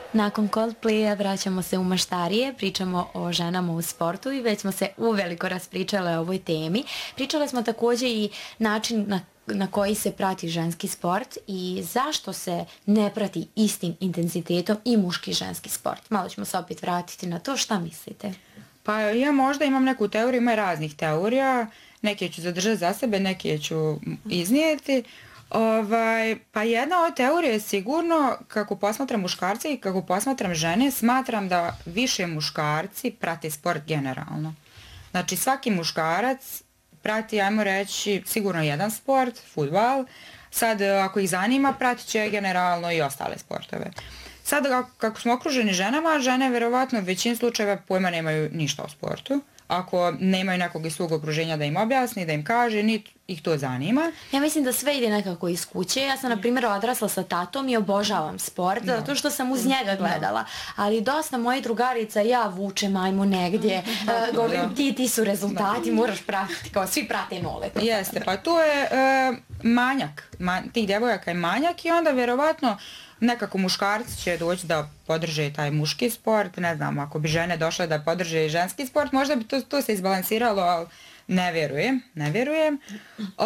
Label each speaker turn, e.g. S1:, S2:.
S1: Nakon Coldplaya vraćamo se u maštarije, pričamo o ženama u sportu i već smo se uveliko raspričale o ovoj temi. Pričale smo također i način na koji se prati ženski sport i zašto se ne prati istim intenzitetom i muški ženski sport. Malo ćemo se opet vratiti na to, šta mislite?
S2: Pa ja možda imam neku teoriju, ima raznih teorija, neke ću zadržati za sebe, neke ću iznijeti. Pa jedna od teorija je sigurno, kako posmatram muškarce i kako posmatram žene, smatram da više muškarci prate sport generalno. Znači svaki muškarac prati, ajmo reći, sigurno jedan sport, fudbal. Sad, ako ih zanima, pratit će generalno i ostale sportove. Sad, kako smo okruženi ženama, žene verovatno u većini slučajeva pojma nemaju ništa o sportu. Ako nemaju nekog iz svog okruženja da im objasni, da im kaže, niti ih to zanima.
S1: Ja mislim da sve ide nekako iz kuće. Ja sam, na primjer, odrasla sa tatom i obožavam sport, zato što sam uz njega gledala. Ali dosta mojih drugarica, ja vučem, ajmo negdje, govorim, ti su rezultati, moraš pratiti, kao svi prate nole.
S2: Jeste, pa to je manjak, tih djevojaka je manjak i onda vjerovatno nekako muškarci će doći da podrže taj muški sport, ne znam, ako bi žene došle da podrže i ženski sport, možda bi to se izbalansiralo, ali ne vjerujem.